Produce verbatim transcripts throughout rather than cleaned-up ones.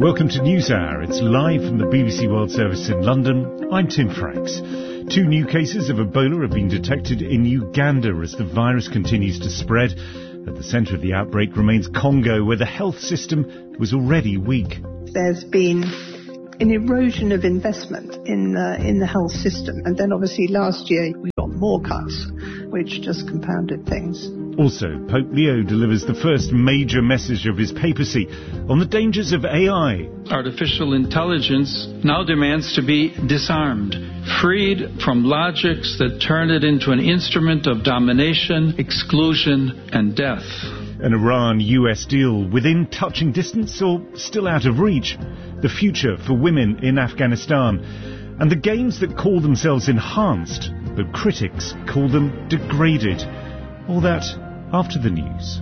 Welcome to NewsHour. It's live from the B B C World Service in London. I'm Tim Franks. Two new cases of Ebola have been detected in Uganda as the virus continues to spread. At the centre of the outbreak remains Congo, where the health system was already weak. There's been an erosion of investment in uh, in the health system, and then obviously last year we got more cuts, which just compounded things. Also, Pope Leo delivers the first major message of his papacy on the dangers of A I. Artificial intelligence now demands to be disarmed, freed from logics that turn it into an instrument of domination, exclusion, and death. An Iran-U S deal within touching distance or still out of reach? The future for women in Afghanistan. And the games that call themselves enhanced, but critics call them degraded. All that after the news.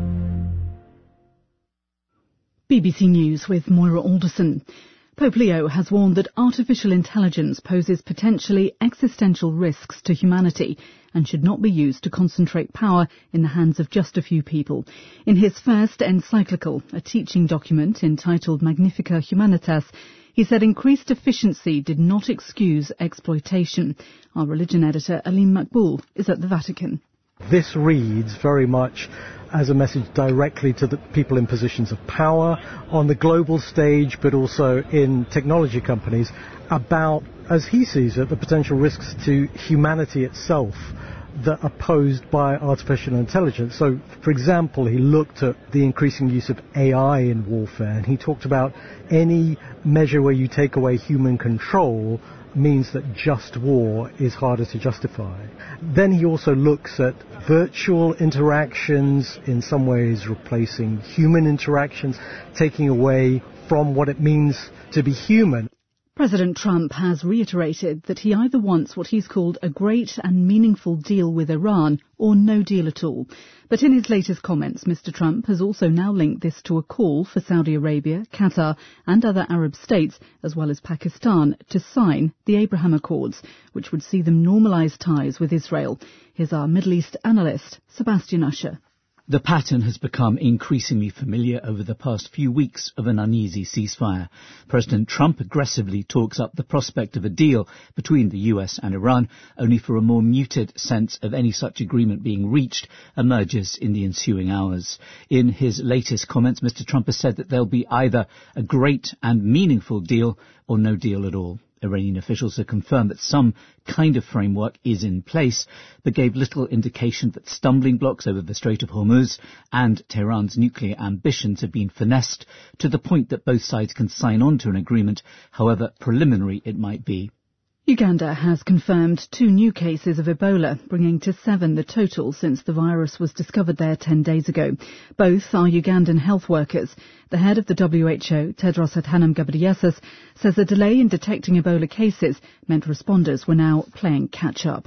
B B C News with Moira Alderson. Pope Leo has warned that artificial intelligence poses potentially existential risks to humanity and should not be used to concentrate power in the hands of just a few people. In his first encyclical, a teaching document entitled Magnificat Humanitas, he said increased efficiency did not excuse exploitation. Our religion editor, Alim Makboul, is at the Vatican. This reads very much as a message directly to the people in positions of power on the global stage, but also in technology companies, about, as he sees it, the potential risks to humanity itself that are posed by artificial intelligence. So, for example, he looked at the increasing use of A I in warfare, and he talked about any measure where you take away human control means that just war is harder to justify. Then he also looks at virtual interactions, in some ways replacing human interactions, taking away from what it means to be human. President Trump has reiterated that he either wants what he's called a great and meaningful deal with Iran or no deal at all. But in his latest comments, Mister Trump has also now linked this to a call for Saudi Arabia, Qatar and other Arab states, as well as Pakistan, to sign the Abraham Accords, which would see them normalise ties with Israel. Here's our Middle East analyst, Sebastian Usher. The pattern has become increasingly familiar over the past few weeks of an uneasy ceasefire. President Trump aggressively talks up the prospect of a deal between the U S and Iran, only for a more muted sense of any such agreement being reached emerges in the ensuing hours. In his latest comments, Mister Trump has said that there'll be either a great and meaningful deal or no deal at all. Iranian officials have confirmed that some kind of framework is in place, but gave little indication that stumbling blocks over the Strait of Hormuz and Tehran's nuclear ambitions have been finessed to the point that both sides can sign on to an agreement, however preliminary it might be. Uganda has confirmed two new cases of Ebola, bringing to seven the total since the virus was discovered there ten days ago. Both are Ugandan health workers. The head of the W H O, Tedros Adhanom Ghebreyesus, says a delay in detecting Ebola cases meant responders were now playing catch-up.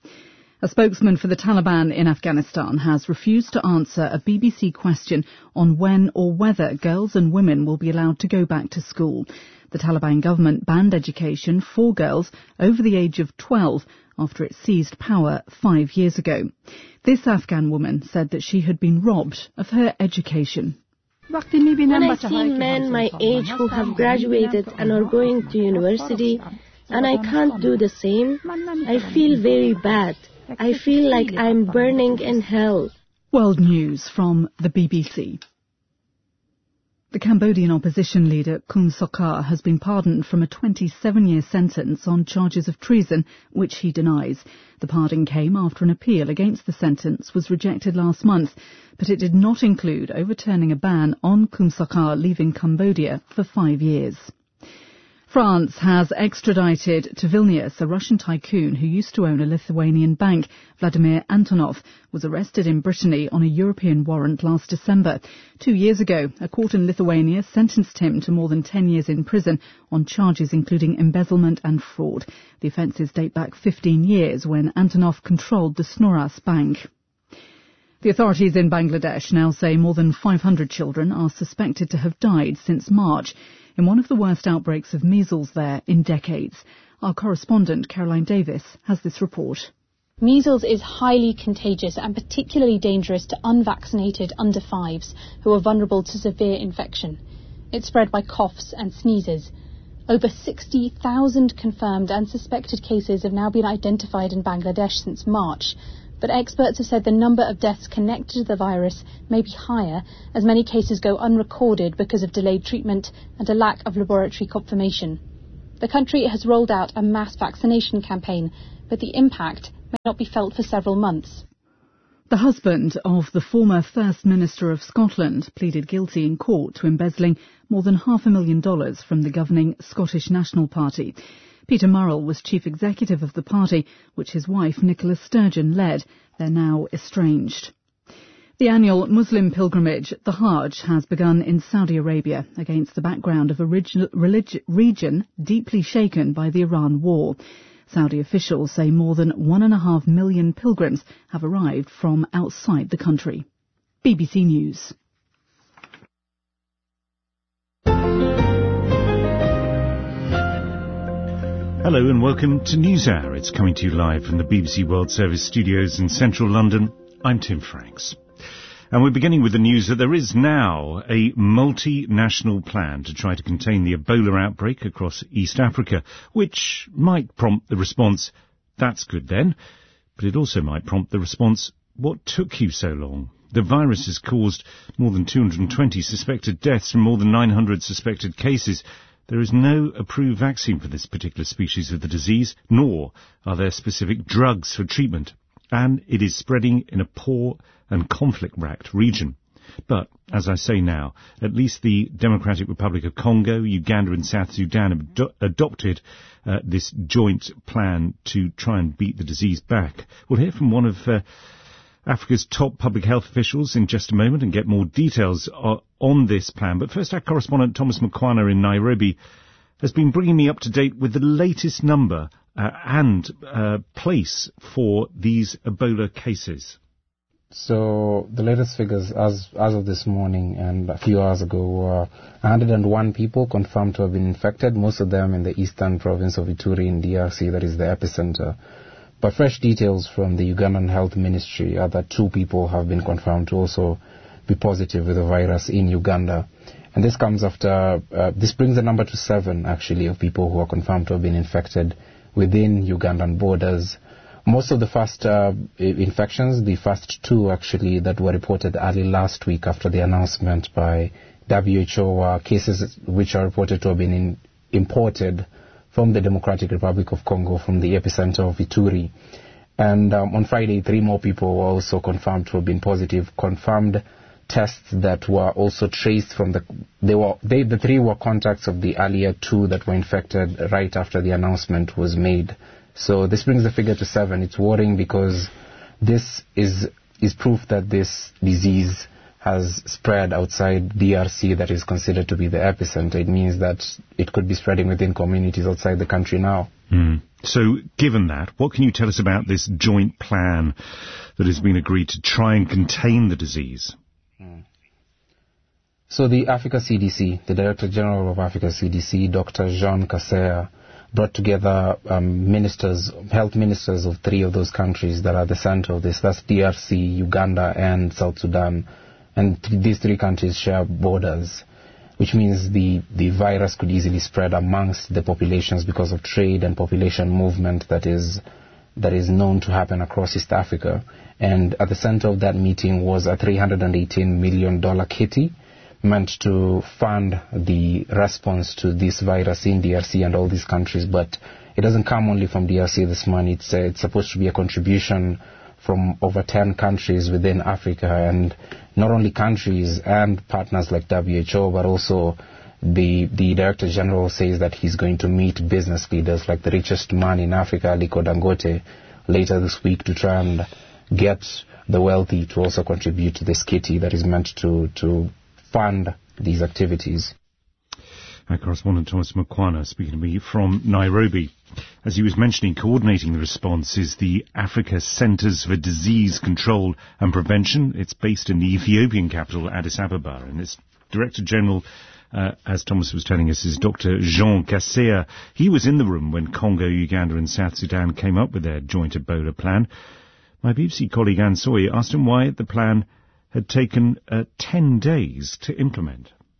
A spokesman for the Taliban in Afghanistan has refused to answer a B B C question on when or whether girls and women will be allowed to go back to school. The Taliban government banned education for girls over the age of twelve after it seized power five years ago. This Afghan woman said that she had been robbed of her education. When I see men my age who have graduated and are going to university, and I can't do the same, I feel very bad. I feel like I'm burning in hell. World News from the B B C. The Cambodian opposition leader Kum Sokha has been pardoned from a twenty-seven year sentence on charges of treason, which he denies. The pardon came after an appeal against the sentence was rejected last month, but it did not include overturning a ban on Kum Sokha leaving Cambodia for five years. France has extradited to Vilnius a Russian tycoon who used to own a Lithuanian bank. Vladimir Antonov was arrested in Brittany on a European warrant last December. Two years ago, a court in Lithuania sentenced him to more than ten years in prison on charges including embezzlement and fraud. The offences date back fifteen years when Antonov controlled the Snoras Bank. The authorities in Bangladesh now say more than five hundred children are suspected to have died since March in one of the worst outbreaks of measles there in decades. Our correspondent, Caroline Davis, has this report. Measles is highly contagious and particularly dangerous to unvaccinated under fives who are vulnerable to severe infection. It spread by coughs and sneezes. Over sixty thousand confirmed and suspected cases have now been identified in Bangladesh since March, but experts have said the number of deaths connected to the virus may be higher, as many cases go unrecorded because of delayed treatment and a lack of laboratory confirmation. The country has rolled out a mass vaccination campaign, but the impact may not be felt for several months. The husband of the former First Minister of Scotland pleaded guilty in court to embezzling more than half a million dollars from the governing Scottish National Party. Peter Murrell was chief executive of the party, which his wife Nicola Sturgeon led. They're now estranged. The annual Muslim pilgrimage, the Hajj, has begun in Saudi Arabia against the background of a relig- region deeply shaken by the Iran war. Saudi officials say more than one and a half million pilgrims have arrived from outside the country. B B C News. Hello and welcome to NewsHour. It's coming to you live from the B B C World Service studios in central London. I'm Tim Franks. And we're beginning with the news that there is now a multinational plan to try to contain the Ebola outbreak across East Africa, which might prompt the response, that's good then, but it also might prompt the response, what took you so long? The virus has caused more than two hundred twenty suspected deaths from more than nine hundred suspected cases. There is no approved vaccine for this particular species of the disease, nor are there specific drugs for treatment, and it is spreading in a poor and conflict-racked region. But, as I say now, at least the Democratic Republic of Congo, Uganda and South Sudan have do- adopted uh, this joint plan to try and beat the disease back. We'll hear from one of uh, Africa's top public health officials in just a moment and get more details uh, on this plan. But first, our correspondent Thomas Mukwana in Nairobi has been bringing me up to date with the latest number uh, and uh, place for these Ebola cases. So the latest figures as as of this morning and a few hours ago were one hundred one people confirmed to have been infected, most of them in the eastern province of Ituri in D R C, that is the epicenter. But fresh details from the Ugandan Health Ministry are that two people have been confirmed to also be positive with the virus in Uganda. And this comes after, uh, this brings the number to seven, actually, of people who are confirmed to have been infected within Ugandan borders. Most of the first uh, infections, the first two actually that were reported early last week after the announcement by W H O, are cases which are reported to have been in, imported from the Democratic Republic of Congo, from the epicenter of Ituri. And um, on Friday, three more people were also confirmed to have been positive, confirmed tests that were also traced from the, they were, they, the three were contacts of the earlier two that were infected right after the announcement was made. So this brings the figure to seven. It's worrying because this is is proof that this disease has spread outside D R C, that is considered to be the epicenter. It means that it could be spreading within communities outside the country now. Mm. So given that, what can you tell us about this joint plan that has been agreed to try and contain the disease? Mm. So the Africa C D C, the Director General of Africa C D C, Doctor Jean Kaseya, brought together um, ministers, health ministers of three of those countries that are the center of this. That's D R C, Uganda, and South Sudan. And th- these three countries share borders, which means the, the virus could easily spread amongst the populations because of trade and population movement that is that is known to happen across East Africa. And at the center of that meeting was a three hundred eighteen million dollars kitty meant to fund the response to this virus in D R C and all these countries. But it doesn't come only from D R C, this money. It's, uh, it's supposed to be a contribution from over ten countries within Africa, and not only countries and partners like W H O, but also the, the Director General says that he's going to meet business leaders like the richest man in Africa, Aliko Dangote, later this week to try and get the wealthy to also contribute to this kitty that is meant to, to fund these activities. Our correspondent Thomas Mukwana speaking to me from Nairobi. As he was mentioning, coordinating the response is the Africa Centres for Disease Control and Prevention. It's based in the Ethiopian capital, Addis Ababa, and its Director General, uh, as Thomas was telling us, is Doctor Jean Kaseya. He was in the room when Congo, Uganda and South Sudan came up with their joint Ebola plan. My B B C colleague Anne Sawyer asked him why the plan had taken uh, ten days to implement.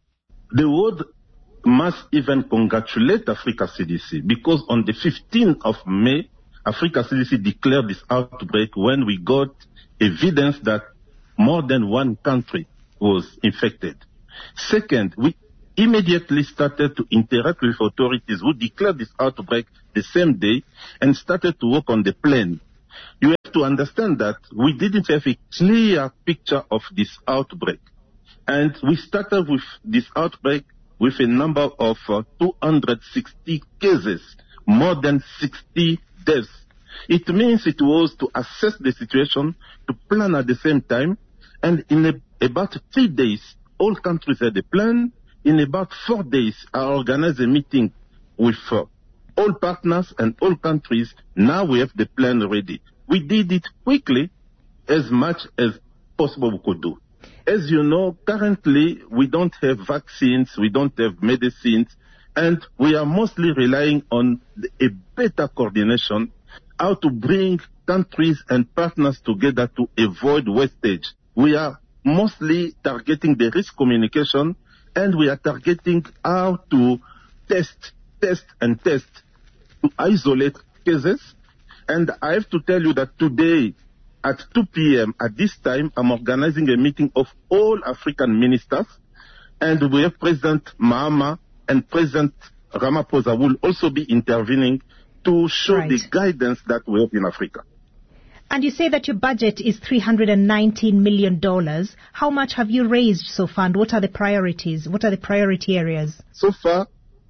the world must even congratulate Africa C D C, because on the fifteenth of May, Africa C D C declared this outbreak when we got evidence that more than one country was infected. Second, we immediately started to interact with authorities who declared this outbreak the same day and started to work on the plan. You have to understand that we didn't have a clear picture of this outbreak. And we started with this outbreak with a number of uh, two hundred sixty cases, more than sixty deaths. It means it was to assess the situation, to plan at the same time, and in a, about three days, all countries had a plan. In about four days, I organized a meeting with uh, all partners and all countries. Now we have the plan ready. We did it quickly, as much as possible we could do. As you know, currently we don't have vaccines, we don't have medicines, and we are mostly relying on a better coordination, how to bring countries and partners together to avoid wastage. We are mostly targeting the risk communication, and we are targeting how to test, test, and test to isolate cases. And I have to tell you that today, at two p.m. at this time, I'm organizing a meeting of all African ministers, and we have President Mahama and President Ramaphosa will also be intervening to show right. the guidance that we have in Africa. And you say that your budget is three hundred nineteen million dollars. How much have you raised so far, and what are the priorities? What are the priority areas? So far,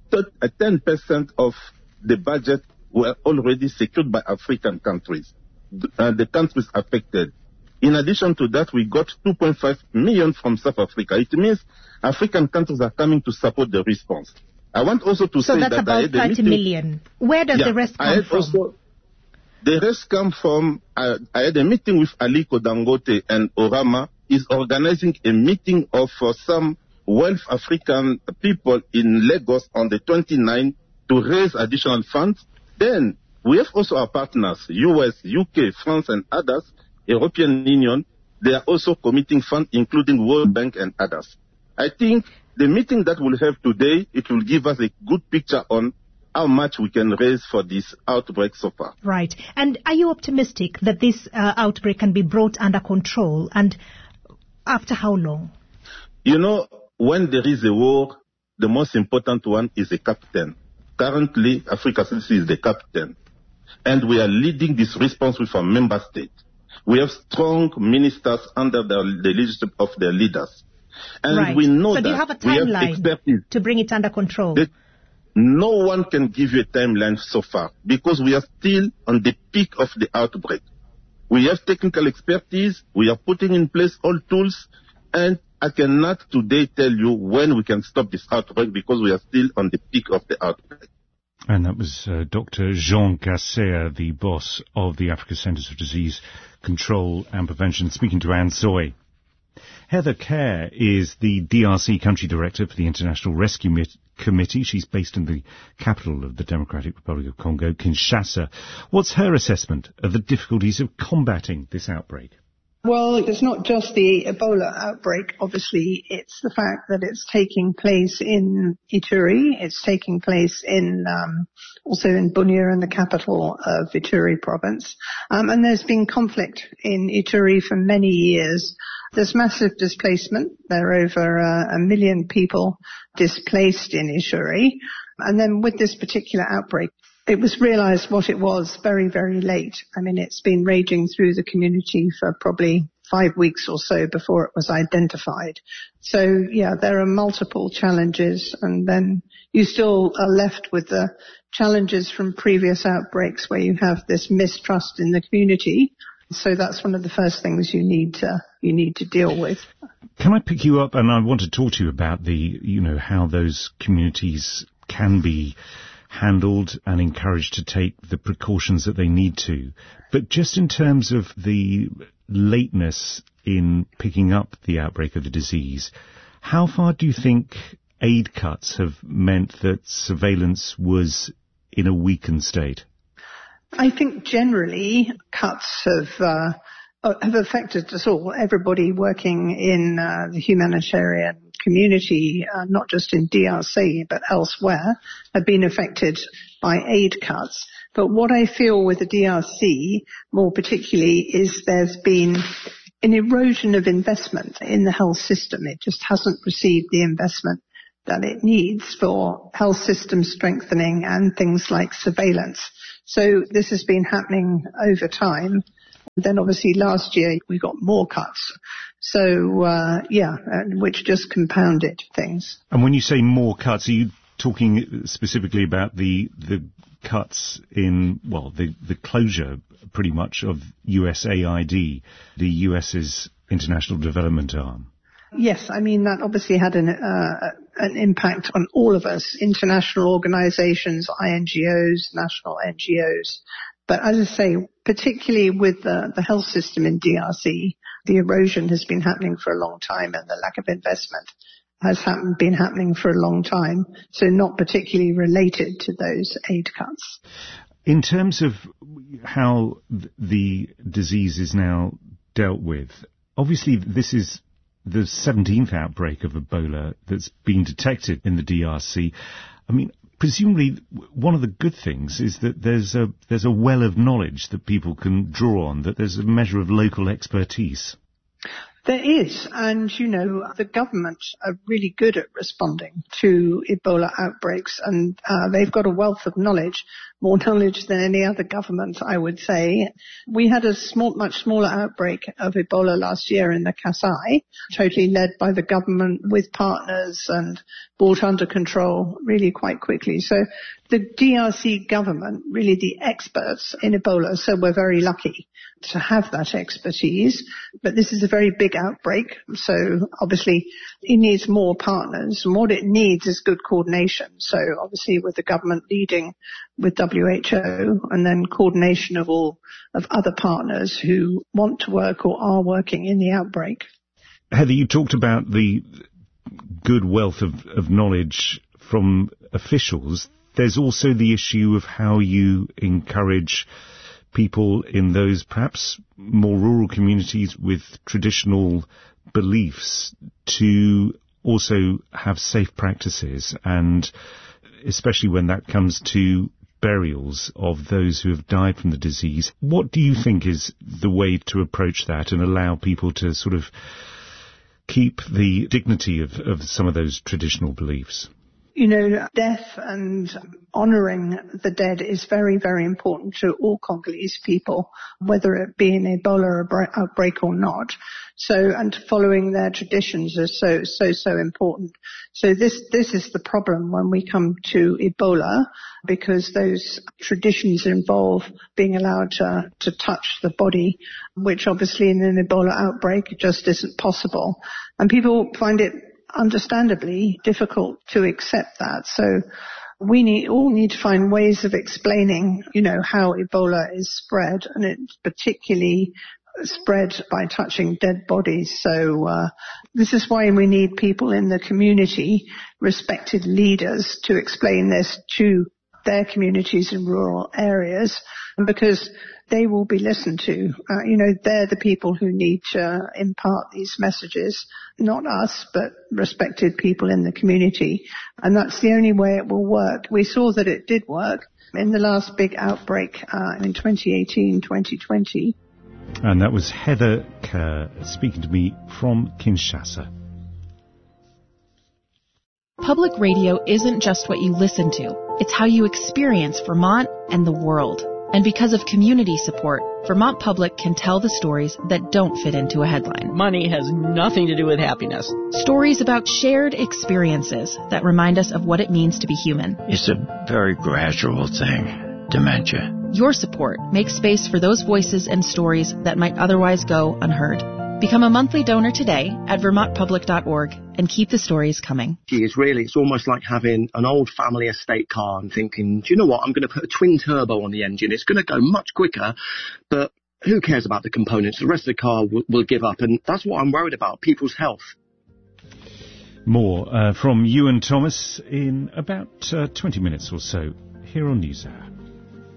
ten percent of the budget were already secured by African countries, uh, the countries affected. In addition to that, we got two point five million from South Africa. It means African countries are coming to support the response. I want also to so say that's that about I had thirty meeting, million. Where does yeah, the rest come from? Also, the rest come from, uh, I had a meeting with Aliko Dangote, and Orama is organizing a meeting of uh, some wealth African people in Lagos on the twenty-ninth to raise additional funds. Then we have also our partners, U S, U K, France, and others, European Union. They are also committing funds, including World Bank and others. I think the meeting that we'll have today, it will give us a good picture on how much we can raise for this outbreak so far. Right. And are you optimistic that this uh, outbreak can be brought under control? And after how long? You know, when there is a war, the most important one is a captain. Currently, Africa C D C is the captain. And we are leading this response with our member state. We have strong ministers under the, the leadership of their leaders. And right. we know so that do you have a timeline to bring it under control? The, no one can give you a timeline so far, because we are still on the peak of the outbreak. We have technical expertise, we are putting in place all tools, and I cannot today tell you when we can stop this outbreak, because we are still on the peak of the outbreak. And that was uh, Doctor Jean Gasser, the boss of the Africa Centres for Disease Control and Prevention, speaking to Anne Soy. Heather Kerr is the D R C Country Director for the International Rescue Mit- Committee. She's based in the capital of the Democratic Republic of Congo, Kinshasa. What's her assessment of the difficulties of combating this outbreak? Well, it's not just the Ebola outbreak. Obviously, it's the fact that it's taking place in Ituri. It's taking place in um, also in Bunia, in the capital of Ituri province. Um, and there's been conflict in Ituri for many years. There's massive displacement. There are over uh, a million people displaced in Ituri. And then with this particular outbreak, it was realized what it was very, very late. I mean, it's been raging through the community for probably five weeks or so before it was identified. So, yeah, there are multiple challenges, and then you still are left with the challenges from previous outbreaks where you have this mistrust in the community. So that's one of the first things you need to you need to deal with. Can I pick you up? And I want to talk to you about the, you know, how those communities can be handled and encouraged to take the precautions that they need to. But just in terms of the lateness in picking up the outbreak of the disease, how far do you think aid cuts have meant that surveillance was in a weakened state? I think generally cuts have uh, have affected us all. Everybody working in uh, the humanitarian community, uh, not just in D R C but elsewhere, have been affected by aid cuts. But what I feel with the D R C more particularly is there's been an erosion of investment in the health system. It just hasn't received the investment that it needs for health system strengthening and things like surveillance. So this has been happening over time. Then obviously last year we got more cuts. So, uh, yeah, which just compounded things. And when you say more cuts, are you talking specifically about the the cuts in, well, the, the closure pretty much of U S A I D, the US's international development arm? Yes, I mean, that obviously had an, uh, an impact on all of us, international organizations, I N G Os, national N G Os. But as I say, particularly with the, the health system in D R C, the erosion has been happening for a long time and the lack of investment has happened, been happening for a long time, so not particularly related to those aid cuts. In terms of how the disease is now dealt with, obviously this is the seventeenth outbreak of Ebola that's been detected in the D R C. I mean, presumably one of the good things is that there's a there's a well of knowledge that people can draw on, that there's a measure of local expertise. There is, and you know, the government are really good at responding to Ebola outbreaks, and uh, they've got a wealth of knowledge, more knowledge than any other government, I would say. We had a small, much smaller outbreak of Ebola last year in the Kasai, totally led by the government with partners and brought under control really quite quickly. So the D R C government, really the experts in Ebola, so we're very lucky to have that expertise. But this is a very big outbreak, so obviously it needs more partners, and what it needs is good coordination. So obviously with the government leading with W H O, and then coordination of all of other partners who want to work or are working in the outbreak. Heather, you talked about the good wealth of, of knowledge from officials. There's also the issue of how you encourage people in those perhaps more rural communities with traditional beliefs to also have safe practices, and especially when that comes to burials of those who have died from the disease. What do you think is the way to approach that and allow people to sort of keep the dignity of, of some of those traditional beliefs? You know, death and honouring the dead is very, very important to all Congolese people, whether it be an Ebola outbreak or not. So, and following their traditions is so, so, so important. So this, this is the problem when we come to Ebola, because those traditions involve being allowed to, to touch the body, which obviously in an Ebola outbreak just isn't possible. And people find it understandably difficult to accept that. So we need, all need to find ways of explaining, you know, how Ebola is spread, and it's particularly spread by touching dead bodies. So uh, this is why we need people in the community, respected leaders, to explain this to their communities in rural areas, because they will be listened to. Uh, you know, they're the people who need to impart these messages, not us, but respected people in the community. And that's the only way it will work. We saw that it did work in the last big outbreak uh, in twenty eighteen, twenty twenty. And that was Heather Kerr speaking to me from Kinshasa. Public radio isn't just what you listen to. It's how you experience Vermont and the world. And because of community support, Vermont Public can tell the stories that don't fit into a headline. Money has nothing to do with happiness. Stories about shared experiences that remind us of what it means to be human. It's a very gradual thing, dementia. Your support makes space for those voices and stories that might otherwise go unheard. Become a monthly donor today at vermont public dot org and keep the stories coming. It's really, it's almost like having an old family estate car and thinking, do you know what, I'm going to put a twin turbo on the engine. It's going to go much quicker, but who cares about the components? The rest of the car will, will give up, and that's what I'm worried about, people's health. More uh, from Ewan Thomas in about uh, twenty minutes or so here on NewsHour.